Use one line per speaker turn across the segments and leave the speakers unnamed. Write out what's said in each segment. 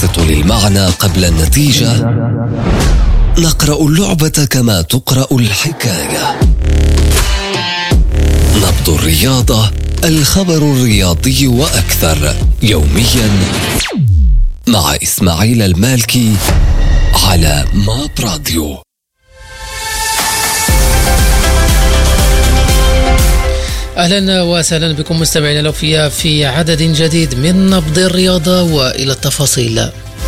للمعنى قبل النتيجة. نقرأ اللعبة كما تقرأ الحكاية. نبض الرياضة، الخبر الرياضي وأكثر، يوميا مع إسماعيل المالكي على ماب راديو.
أهلا وسهلا بكم مستمعينا الأوفياء في عدد جديد من نبض الرياضة، وإلى التفاصيل.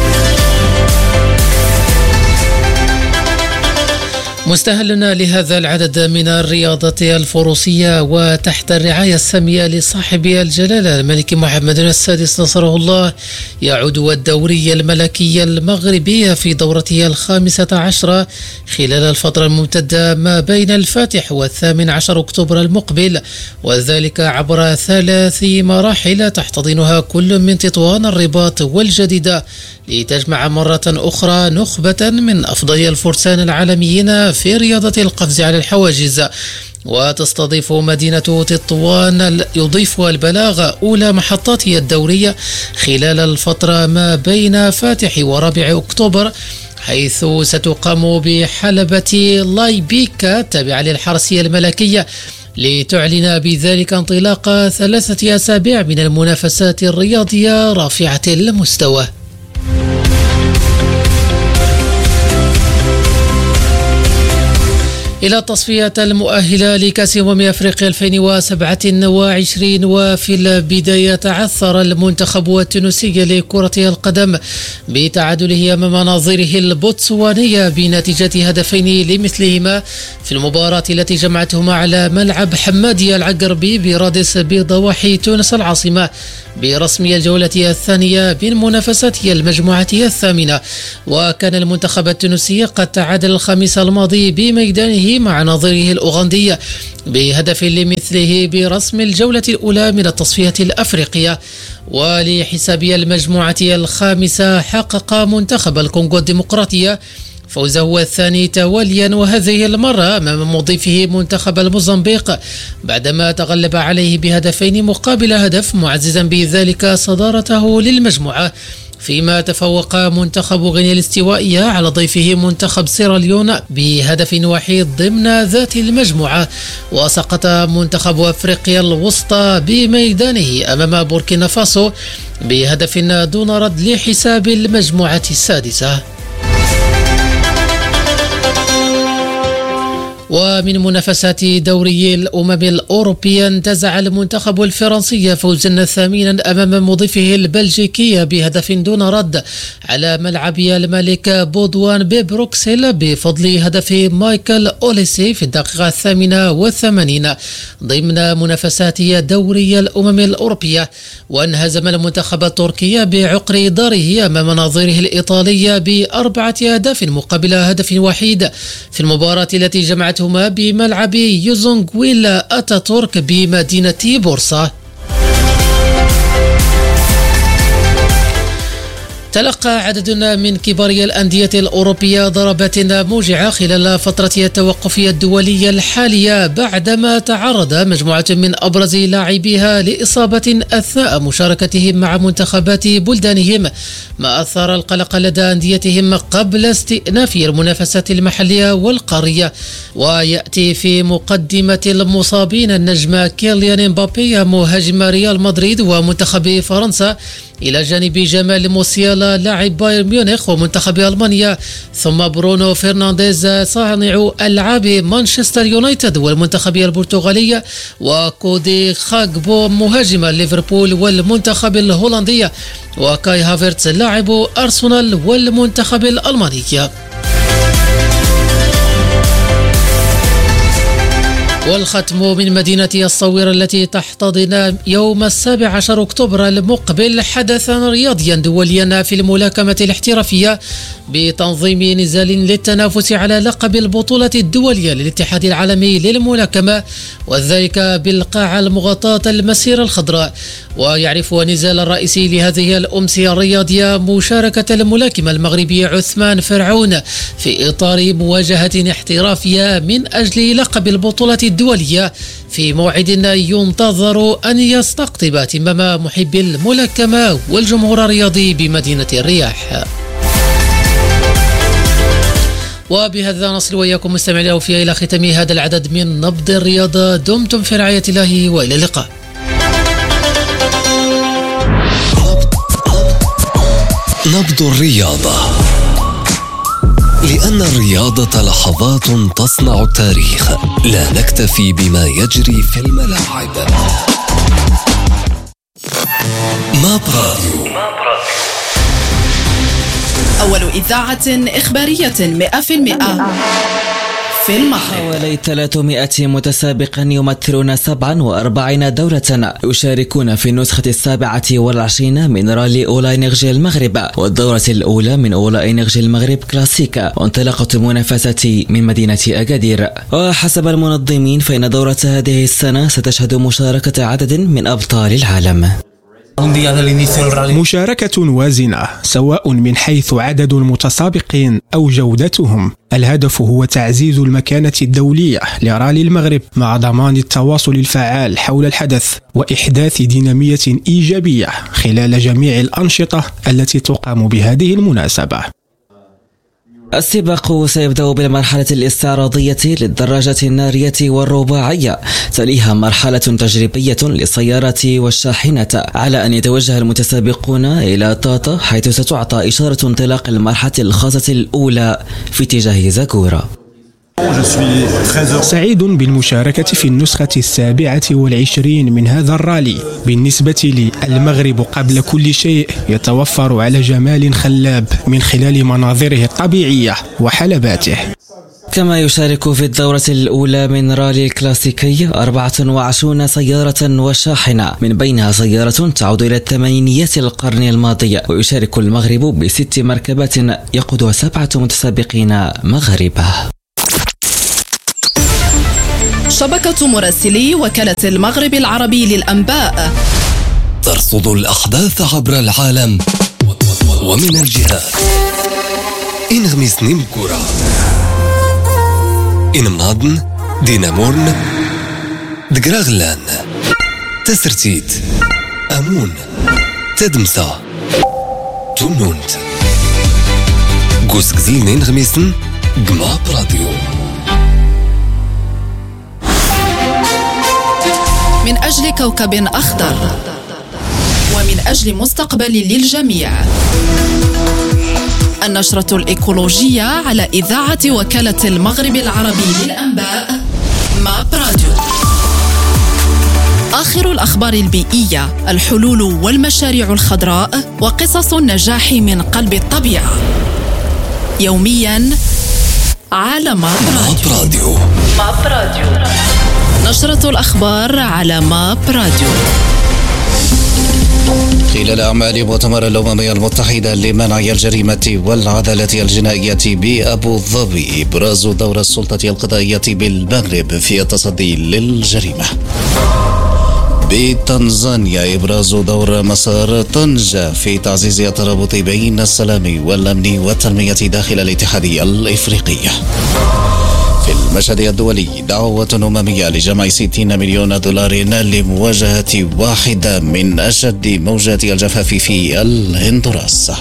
مستهلنا لهذا العدد من الرياضة الفروسية وتحت الرعاية السامية لصاحب الجلالة الملك محمد السادس نصره الله، يعود الدوري الملكي المغربي في دورته 15 خلال الفترة الممتدة ما بين الفاتح و18 أكتوبر المقبل، وذلك عبر 3 مراحل تحتضنها كل من تطوان الرباط والجديدة، لتجمع مرة أخرى نخبة من أفضل الفرسان العالميين في رياضة القفز على الحواجز. وتستضيف مدينة تطوان يضيفها البلاغ أولى محطاتها الدورية خلال الفترة ما بين فاتح و4 أكتوبر، حيث ستقام بحلبة لايبيكا التابعة للحرسية الملكية، لتعلن بذلك انطلاق 3 أسابيع من المنافسات الرياضية رافعة المستوى. إلى التصفيات المؤهلة لكأس أفريقيا 2027، وفي البداية تعثر المنتخب التونسي لكرة القدم بتعادله أمام نظيره البوتسوانية بنتيجة 2 لمثلهما في المباراة التي جمعتهما على ملعب حمادي العقربي برادس بضواحي تونس العاصمة برسم الجولة الثانية من منافسات المجموعة 8. وكان المنتخب التونسي قد تعادل الخميس الماضي بميدانه مع نظيره الأوغندي بهدف لمثله برسم الجولة الأولى من التصفية الأفريقية. ولحساب المجموعة 5 حقق منتخب الكونغو الديمقراطية فوزه الثاني تواليا، وهذه المرة أمام مضيفه منتخب الموزمبيق بعدما تغلب عليه ب2 مقابل هدف، معززا بذلك صدارته للمجموعة. فيما تفوق منتخب غينيا الاستوائية على ضيفه منتخب سيراليون ب1 ضمن ذات المجموعة. وسقط منتخب أفريقيا الوسطى بميدانه أمام بوركينا فاسو بهدف دون رد لحساب المجموعة 6. ومن منافسات دوري الأمم الأوروبية، انتزع المنتخب الفرنسي فوزا ثمينا أمام مضيفه البلجيكي بهدف دون رد على ملعب الملك بودوان ببروكسل بفضل هدف مايكل أوليسي في الدقيقة 88 ضمن منافسات دوري الأمم الأوروبية. وانهزم المنتخب التركي بعقر داره أمام نظيره الإيطالي ب4 أهداف مقابل هدف واحد في المباراة التي جمعت بملعب يوزونغويل أتاتورك بمدينة بورصة. تلقى عدد من كبار الأندية الأوروبية ضربات موجعة خلال فترة التوقف الدولي الحالية، بعدما تعرض مجموعة من أبرز لاعبيها لإصابة أثناء مشاركتهم مع منتخبات بلدانهم، ما أثار القلق لدى أنديتهم قبل استئناف المنافسات المحلية والقارية. ويأتي في مقدمة المصابين النجم كيليان امبابي مهاجم ريال مدريد ومنتخب فرنسا، إلى جانب جمال موسيالا لاعب بايرن ميونخ ومنتخب ألمانيا، ثم برونو فرنانديز صانع ألعاب مانشستر يونايتد والمنتخب البرتغالي، وكودي خاغبو مهاجم ليفربول والمنتخب الهولندي، وكاي هافرتز لاعب أرسنال والمنتخب الألماني. والختم من مدينة الصوير التي تحتضن يوم 17 أكتوبر المقبل حدثا رياضيا دوليا في الملاكمة الاحترافية بتنظيم نزال للتنافس على لقب البطولة الدولية للاتحاد العالمي للملاكمة، وذلك بالقاعة المغطاة المسيرة الخضراء. ويعرف النزال الرئيسي لهذه الأمسية الرياضية مشاركة الملاكم المغربي عثمان فرعون في إطار مواجهة احترافية من أجل لقب البطولة الدولية في موعد ينتظر أن يستقطب اهتمام محبي الملاكمة والجمهور الرياضي بمدينة الرياح. وبهذا نصل وإياكم مستمعين الأوفياء إلى ختام هذا العدد من نبض الرياضة. دمتم في رعاية الله وإلى اللقاء.
نبض الرياضة، لأن الرياضة لحظات تصنع التاريخ، لا نكتفي بما يجري في الملاعب. ماب راديو،
أول إذاعة إخبارية 100% في المغرب.
حوالي 300 متسابق يمثلون 47 دولة يشاركون في النسخة 27 من رالي أولا إنرجي المغرب، والدورة الأولى من أولا إنرجي المغرب كلاسيكا، وانطلقت المنافسة من مدينة أكادير. وحسب المنظمين فإن دورة هذه السنة ستشهد مشاركة عدد من أبطال العالم.
مشاركة وازنة سواء من حيث عدد المتسابقين أو جودتهم. الهدف هو تعزيز المكانة الدولية لرالي المغرب مع ضمان التواصل الفعال حول الحدث وإحداث دينامية إيجابية خلال جميع الأنشطة التي تقام بهذه المناسبة.
السباق سيبدأ بالمرحلة الاستعراضية للدراجة النارية والرباعية، تليها مرحلة تجريبية للسيارة والشاحنة، على أن يتوجه المتسابقون إلى طاطا حيث ستعطى إشارة انطلاق المرحلة الخاصة الأولى في اتجاه زاكورا.
سعيد بالمشاركة في النسخة 27 من هذا الرالي. بالنسبة لي المغرب قبل كل شيء يتوفر على جمال خلاب من خلال مناظره الطبيعية وحلباته.
كما يشارك في الدورة الأولى من رالي الكلاسيكي 24 سيارة وشاحنة، من بينها سيارة تعود إلى الثمانينيات القرن الماضي. ويشارك المغرب ب6 مركبات يقودها 7 متسابقين مغاربة.
شبكة مراسلي وكالة المغرب العربي للأنباء
ترصد الأحداث عبر العالم ومن الجهات. إنغمس نيمكورا، إنمنادن، دينامورن، دقراغلان، تسرتيت، أمون، تدمسا، تونونت، قوسكزيل نينغمسن، قماب راديو.
من أجل كوكب أخضر ومن أجل مستقبل للجميع. النشرة الإيكولوجية على إذاعة وكالة المغرب العربي للأنباء ماب راديو. آخر الأخبار البيئية، الحلول والمشاريع الخضراء وقصص النجاح من قلب الطبيعة، يوميا على ماب راديو. ماب راديو، نشرة الأخبار على ماب راديو.
خلال أعمال مؤتمر الأمم المتحدة لمنع الجريمة والعدالة الجنائية بأبو ظبي، إبراز دور السلطة القضائية بالمغرب في التصدي للجريمة. بتنزانيا، إبراز دور مسار طنجة في تعزيز الترابط بين السلام والأمن والتنمية داخل الاتحاد الإفريقي. في المشهد الدولي، دعوة أممية لجمع 60 مليون دولار لمواجهة واحدة من أشد موجات الجفاف في الهندوراس.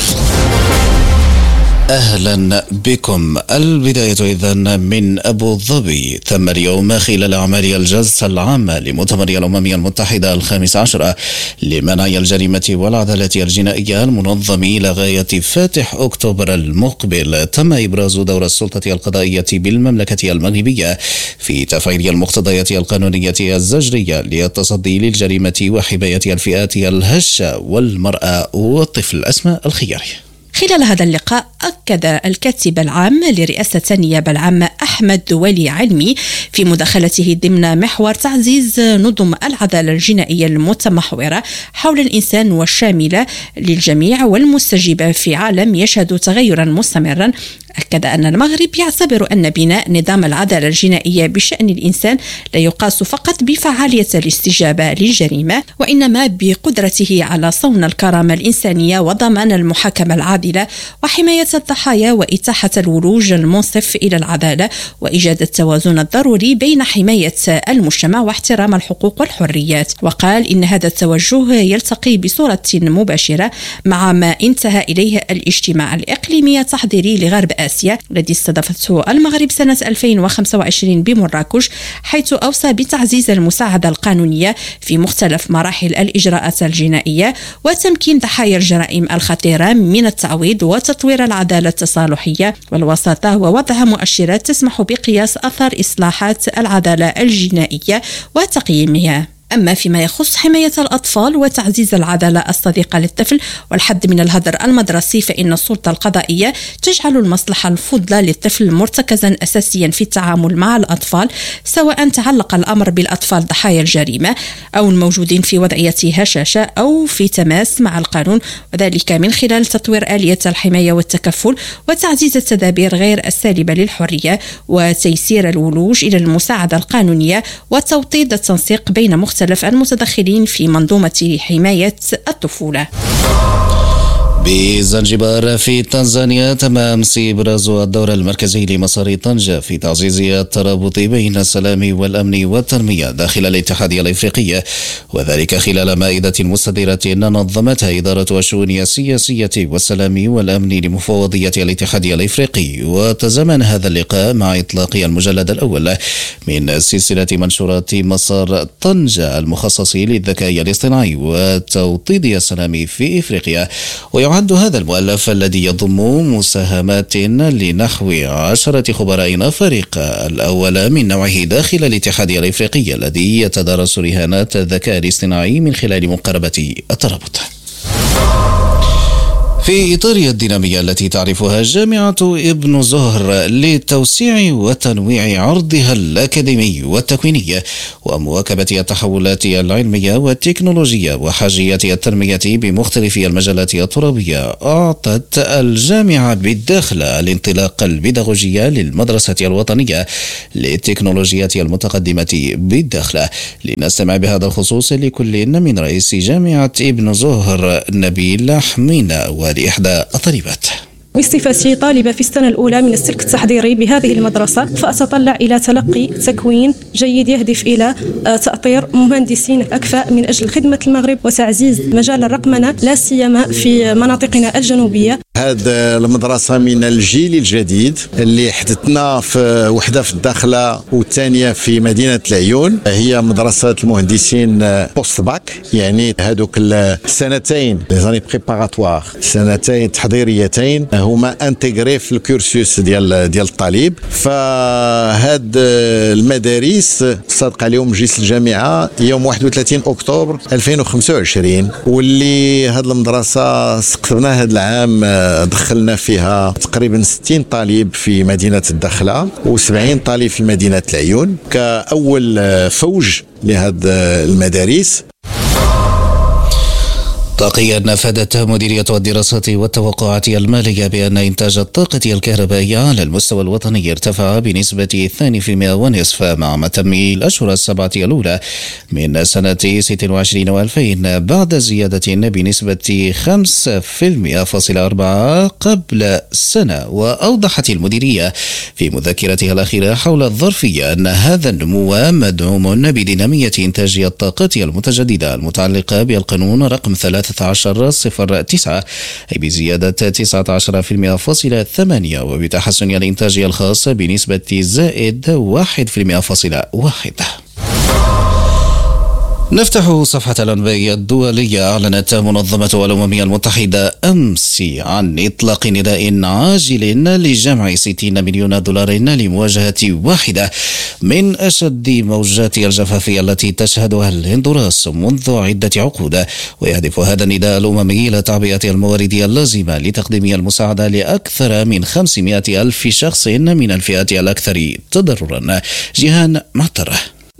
أهلا بكم. البداية إذن من أبو ظبي. تم اليوم خلال أعمال الجلسة العامة لمؤتمر الأمم المتحدة 15 لمنع الجريمة والعدالة الجنائية المنظم إلى غاية فاتح أكتوبر المقبل، تم إبراز دور السلطة القضائية بالمملكة المغربية في تفعيل المقتضيات القانونية الزجرية للتصدي للجريمة وحماية الفئات الهشة والمرأة والطفل. أسماء الخياري.
خلال هذا اللقاء أكد الكاتب العام لرئاسة النيابة العامة أحمد ولي علمي في مداخلته ضمن محور تعزيز نظم العدالة الجنائية المتمحورة حول الإنسان والشاملة للجميع والمستجيبة في عالم يشهد تغيرا مستمرا أكد أن المغرب يعتبر أن بناء نظام العدالة الجنائية بشأن الإنسان لا يقاس فقط بفعالية الاستجابة للجريمة، وإنما بقدرته على صون الكرامة الإنسانية وضمان المحاكمة العادلة وحماية الضحايا وإتاحة الولوج المنصف إلى العدالة وإيجاد التوازن الضروري بين حماية المجتمع واحترام الحقوق والحريات. وقال إن هذا التوجه يلتقي بصورة مباشرة مع ما انتهى إليه الاجتماع الإقليمي التحضيري لغرب آسيا الذي استضافته المغرب سنة 2025 بمراكش، حيث أوصى بتعزيز المساعدة القانونية في مختلف مراحل الإجراءات الجنائية وتمكين ضحايا الجرائم الخطيرة من التعويض وتطوير العدالة التصالحية والوساطة ووضع مؤشرات تسمح بقياس أثر إصلاحات العدالة الجنائية وتقييمها. أما فيما يخص حماية الأطفال وتعزيز العدالة الصديقة للطفل والحد من الهدر المدرسي، فإن السلطة القضائية تجعل المصلحة الفضلى للطفل مرتكزا أساسيا في التعامل مع الأطفال، سواء تعلق الأمر بالأطفال ضحايا الجريمة أو الموجودين في وضعية هشاشة أو في تماس مع القانون، وذلك من خلال تطوير آلية الحماية والتكفل وتعزيز التدابير غير السالبة للحرية وتيسير الولوج إلى المساعدة القانونية وتوطيد التنسيق بين مختلف المتدخلين في منظومة حماية الطفولة.
بزنجبار في تنزانيا تم أمس إبراز الدور المركزي لمسار طنجة في تعزيز الترابط بين السلام والأمن والتنمية داخل الاتحادية الإفريقية، وذلك خلال مائدة مستديرة نظمتها إدارة الشؤون السياسية والسلام والأمن لمفوضية الاتحادية الإفريقي. وتزامن هذا اللقاء مع إطلاق المجلد الأول من سلسلة منشورات مسار طنجة المخصص للذكاء الاصطناعي وتوطيد السلام في إفريقيا. ويعد هذا المؤلف الذي يضم مساهمات لنحو 10 خبراء فريق الأول من نوعه داخل الاتحادية الإفريقية الذي يتدارس رهانات الذكاء الاصطناعي من خلال مقاربة الترابط. في إطار الدينامية التي تعرفها جامعة ابن زهر لتوسيع وتنويع عرضها الأكاديمي والتكويني ومواكبة التحولات العلمية والتكنولوجية وحاجيات التنمية بمختلف المجالات الترابية، أعطت الجامعة بالداخلة الانطلاق البيداغوجي للمدرسة الوطنية للتكنولوجيات المتقدمة بالداخلة. لنستمع بهذا الخصوص لكل من رئيس جامعة ابن زهر نبيل حمينة ولإحدى الطالبات.
بصفتي طالبة في السنة الأولى من السلك التحضيري بهذه المدرسة، فأتطلع إلى تلقي تكوين جيد يهدف إلى تأطير مهندسين أكفاء من أجل خدمة المغرب وتعزيز مجال الرقمنة لا سيما في مناطقنا الجنوبية.
هذه المدرسة من الجيل الجديد اللي حدثنا في وحدة في الداخلة والثانية في مدينة العيون، هي مدرسة المهندسين بوست باك، يعني هذوك السنتين لي بريباراتوار، سنتين تحضيريتين هما انتغري في الكورسوس ديال الطالب. فهاد المدارس صدق عليهم مجلس الجامعة يوم 31 أكتوبر 2025، واللي هاد المدرسة سقفنا هاد العام دخلنا فيها تقريبا 60 طالب في مدينة الدخلة و70 طالب في مدينة العيون كأول فوج لهاد المدارس.
طاقيا أفادت مديرية الدراسات والتوقعات المالية بأن إنتاج الطاقة الكهربائية على المستوى الوطني ارتفع بنسبة 2.5% مع تم الأشهر السبعة الأولى من سنة 26 و2000 بعد زيادة بنسبة 5.4% قبل سنة. وأوضحت المديرية في مذكرتها الأخيرة حول الظرفية أن هذا النمو مدعوم بدينامية إنتاج الطاقة المتجددة المتعلقة بالقانون رقم 1309 أي بزيادة 19.8% وبتحسن الإنتاج الخاص بنسبة زائد 1.1%. نفتح صفحة الأنباء الدولية. أعلنت منظمة الأمم المتحدة أمس عن إطلاق نداء عاجل لجمع 60 مليون دولار لمواجهة واحدة من أشد موجات الجفاف التي تشهدها الهندوراس منذ عدة عقود. ويهدف هذا النداء الأممي إلى تعبئة الموارد اللازمة لتقديم المساعدة لأكثر من 500 ألف شخص من الفئات الأكثر تضررا. جيهان معترة.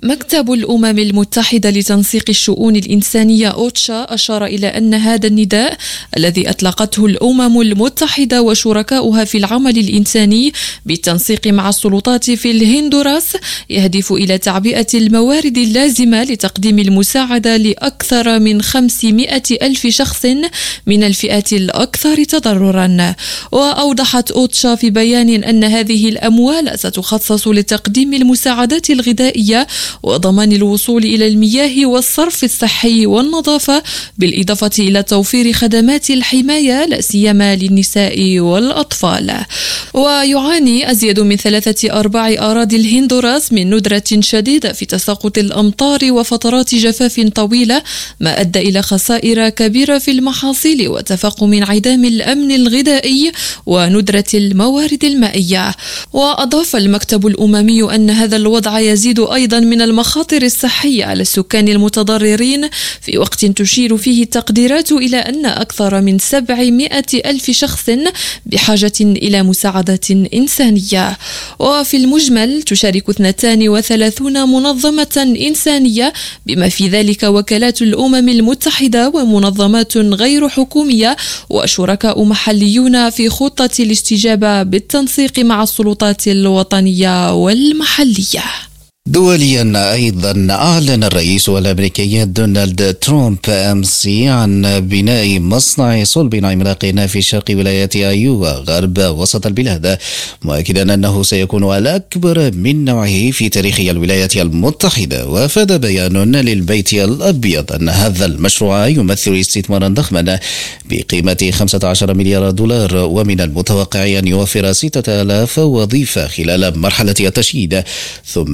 مكتب الأمم المتحدة لتنسيق الشؤون الإنسانية أوتشا أشار إلى أن هذا النداء الذي أطلقته الأمم المتحدة وشركاؤها في العمل الإنساني بالتنسيق مع السلطات في الهندوراس يهدف إلى تعبئة الموارد اللازمة لتقديم المساعدة لأكثر من 500 ألف شخص من الفئات الأكثر تضررا. وأوضحت أوتشا في بيان أن هذه الأموال ستخصص لتقديم المساعدات الغذائية وضمان الوصول إلى المياه والصرف الصحي والنظافة، بالإضافة إلى توفير خدمات الحماية لا سيما للنساء والأطفال. ويعاني أزيد من 3/4 أراضي الهندوراس من ندرة شديدة في تساقط الأمطار وفترات جفاف طويلة، ما أدى إلى خسائر كبيرة في المحاصيل وتفاقم انعدام الأمن الغذائي وندرة الموارد المائية. وأضاف المكتب الأممي أن هذا الوضع يزيد أيضا من المخاطر الصحية على السكان المتضررين، في وقت تشير فيه التقديرات إلى أن أكثر من 700 ألف شخص بحاجة إلى مساعدات إنسانية. وفي المجمل تشارك 32 منظمة إنسانية بما في ذلك وكالات الأمم المتحدة ومنظمات غير حكومية وشركاء محليون في خطة الاستجابة بالتنسيق مع السلطات الوطنية والمحلية.
دوليا أيضا أعلن الرئيس الأمريكي دونالد ترامب أمس عن بناء مصنع صلب عملاق في شرق ولاية أيوا غرب وسط البلاد، مؤكدا أنه سيكون الأكبر من نوعه في تاريخ الولايات المتحدة. وافاد بيان للبيت الأبيض أن هذا المشروع يمثل استثمارا ضخما بقيمة 15 مليار دولار، ومن المتوقع أن يوفر 6000 وظيفة خلال مرحلة التشييد، ثم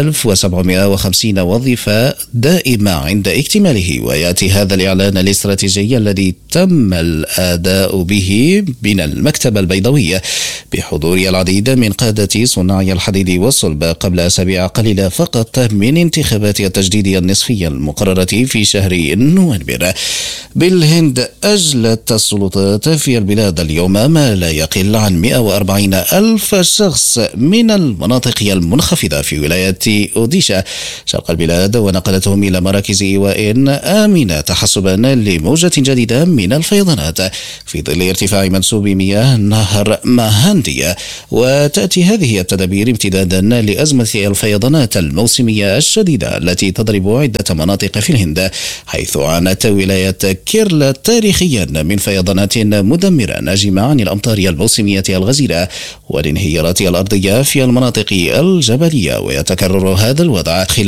1750 وظيفة دائمة عند اكتماله. ويأتي هذا الإعلان الاستراتيجي الذي تم الأداء به من المكتب البيضاوي بحضور العديد من قادة صناع الحديد والصلب قبل أسابيع قليلة فقط من انتخابات التجديد النصفية المقررة في شهر نوفمبر. بالهند أجلت السلطات في البلاد اليوم ما لا يقل عن 140 ألف شخص من المناطق المنخفضة في ولاية أوديشا شرق البلاد، ونقلتهم إلى مراكز إيواء آمنة تحسبا لموجة جديدة من الفيضانات في ظل ارتفاع منسوب مياه نهر ماهانديا. وتأتي هذه التدابير امتدادا لأزمة الفيضانات الموسمية الشديدة التي تضرب عدة مناطق في الهند، حيث عانت ولاية كيرلا تاريخيا من فيضانات مدمرة ناجمة عن الأمطار الموسمية الغزيرة والانهيارات الأرضية في المناطق الجبلية. ويتكرر هذا الوضع خلال